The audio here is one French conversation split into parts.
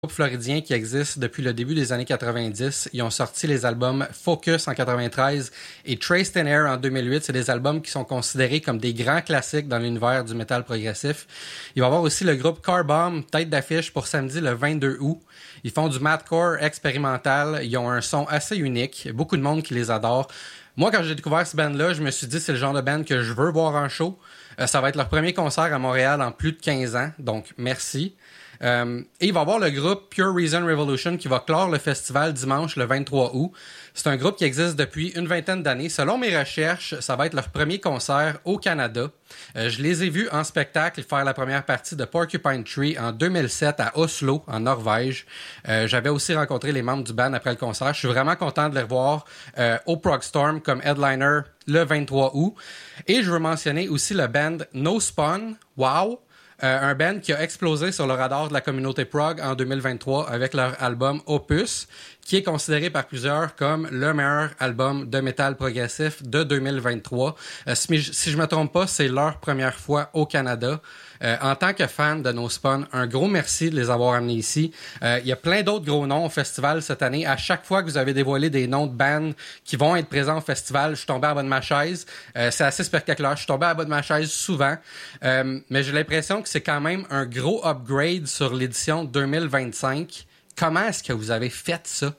Groupe floridien qui existe depuis le début des années 90. Ils ont sorti les albums Focus en 93 et Traced in Air en 2008. C'est des albums qui sont considérés comme des grands classiques dans l'univers du métal progressif. Il va y avoir aussi le groupe Car Bomb, tête d'affiche pour samedi le 22 août. Ils font du mathcore expérimental. Ils ont un son assez unique. Beaucoup de monde qui les adore. Moi, quand j'ai découvert ce band-là, je me suis dit c'est le genre de band que je veux voir en show. Ça va être leur premier concert à Montréal en plus de 15 ans. Donc, merci. Et il va y avoir le groupe Pure Reason Revolution qui va clore le festival dimanche le 23 août. C'est un groupe qui existe depuis une vingtaine d'années. Selon mes recherches, ça va être leur premier concert au Canada. Je les ai vus en spectacle faire la première partie de Porcupine Tree en 2007 à Oslo, en Norvège. J'avais aussi rencontré les membres du band après le concert. Je suis vraiment content de les revoir au Progstorm comme headliner le 23 août. Et je veux mentionner aussi le band No Spawn. Wow! Un band qui a explosé sur le radar de la communauté prog en 2023 avec leur album Opus, qui est considéré par plusieurs comme le meilleur album de métal progressif de 2023. Si je me trompe pas, c'est leur première fois au Canada. En tant que fan de No Spawn, un gros merci de les avoir amenés ici. Il y a plein d'autres gros noms au festival cette année. À chaque fois que vous avez dévoilé des noms de bands qui vont être présents au festival, je suis tombé à bas de ma chaise. C'est assez spectaculaire. Je suis tombé à bas de ma chaise souvent. Mais j'ai l'impression que c'est quand même un gros upgrade sur l'édition 2025. Comment est-ce que vous avez fait ça?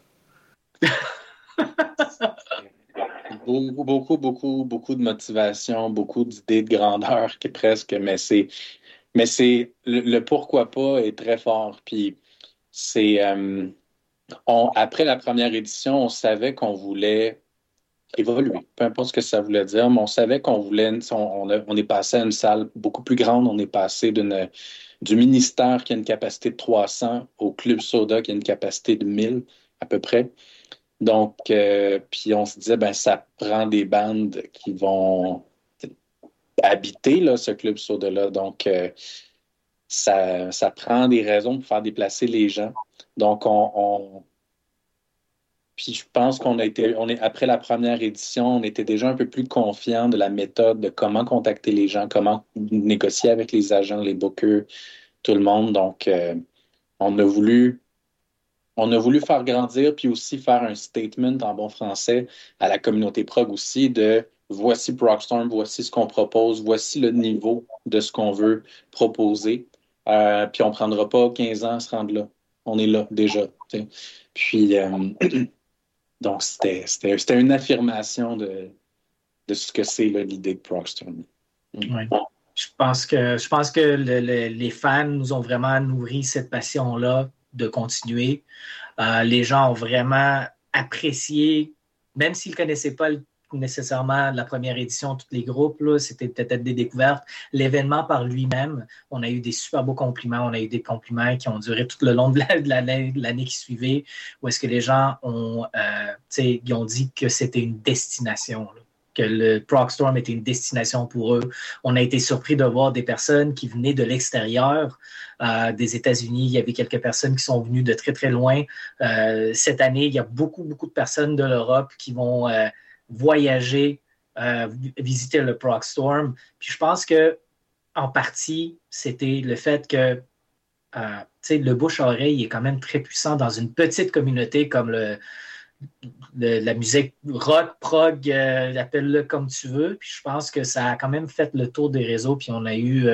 Beaucoup de motivation, beaucoup d'idées de grandeur qui presque, mais c'est le pourquoi pas est très fort. Puis c'est après la première édition, on savait qu'on voulait évoluer, peu importe ce que ça voulait dire, mais on savait qu'on voulait, on est passé à une salle beaucoup plus grande, on est passé du ministère qui a une capacité de 300 au Club Soda qui a une capacité de 1000 à peu près. Donc, puis on se disait, ben ça prend des bandes qui vont habiter là, ce Club Soda-là. Donc, ça prend des raisons pour faire déplacer les gens. Donc, puis je pense après la première édition, on était déjà un peu plus confiant de la méthode, de comment contacter les gens, comment négocier avec les agents, les bookers, tout le monde. Donc, on a voulu faire grandir, puis aussi faire un statement en bon français à la communauté prog aussi de voici Progstorm, voici ce qu'on propose, voici le niveau de ce qu'on veut proposer. Puis on ne prendra pas 15 ans à se rendre là. On est là déjà. T'sais. Puis donc c'était une affirmation de ce que c'est là, l'idée de Progstorm. Oui. Je pense que les fans nous ont vraiment nourri cette passion-là de continuer. Les gens ont vraiment apprécié, même s'ils ne connaissaient pas nécessairement la première édition, tous les groupes, là, c'était peut-être des découvertes. L'événement par lui-même, on a eu des super beaux compliments. On a eu des compliments qui ont duré tout le long de l'année qui suivait, où est-ce que les gens ils ont dit que c'était une destination, là, que le Progstorm était une destination pour eux. On a été surpris de voir des personnes qui venaient de l'extérieur des États-Unis. Il y avait quelques personnes qui sont venues de très, très loin. Cette année, il y a beaucoup, beaucoup de personnes de l'Europe qui vont voyager, visiter le Progstorm. Puis je pense que en partie, c'était le fait que le bouche-à-oreille est quand même très puissant dans une petite communauté comme la musique rock, prog, appelle-le comme tu veux. Puis je pense que ça a quand même fait le tour des réseaux. Puis on a eu...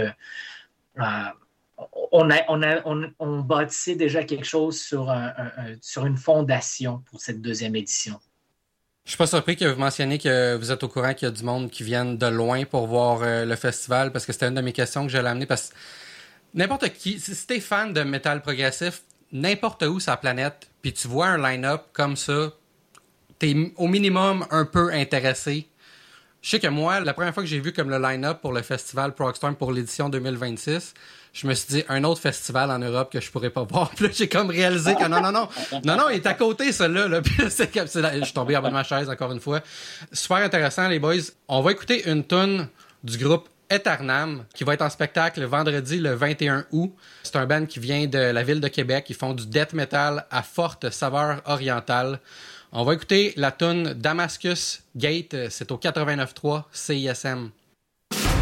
on bâtissait déjà quelque chose sur une fondation pour cette deuxième édition. Je suis pas surpris que vous mentionniez que vous êtes au courant qu'il y a du monde qui viennent de loin pour voir le festival, parce que c'était une de mes questions que j'allais amener. Parce que n'importe qui, si t'es fan de métal progressif, n'importe où sur la planète, puis tu vois un line-up comme ça, t'es au minimum un peu intéressé. Je sais que moi, la première fois que j'ai vu comme le line-up pour le festival Progstorm pour l'édition 2026, je me suis dit, un autre festival en Europe que je pourrais pas voir. Puis là, j'ai comme réalisé que non, il est à côté, celui-là. Là. Puis je suis tombé en bas de ma chaise encore une fois. Super intéressant, les boys. On va écouter une tune du groupe Eternam, qui va être en spectacle vendredi le 21 août. C'est un band qui vient de la ville de Québec. Ils font du death metal à forte saveur orientale. On va écouter la tune Damascus Gate. C'est au 89.3 CISM.